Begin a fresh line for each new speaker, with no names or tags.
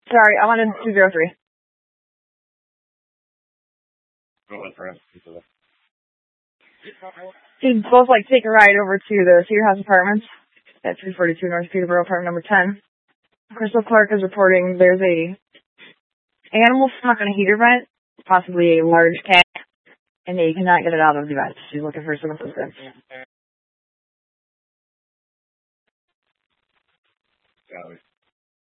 Sorry, I wanted 203. You'd both like take a ride over to the Cedar House Apartments at 342 North Peterborough, apartment number 10. Crystal Clark is reporting there's a animal stuck on a heater vent, possibly a large cat, and they cannot get it out of the vent. She's looking for some assistance.